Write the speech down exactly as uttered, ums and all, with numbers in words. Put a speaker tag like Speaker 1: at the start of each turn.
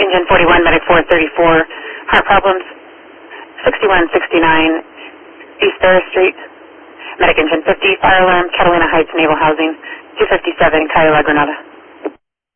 Speaker 1: Engine forty-one, Medic four thirty-four, heart problems, sixty-one sixty-nine East Ferris Street, Medic Engine fifty, fire alarm, Catalina Heights Naval Housing, two fifty-seven Cayo La Granada.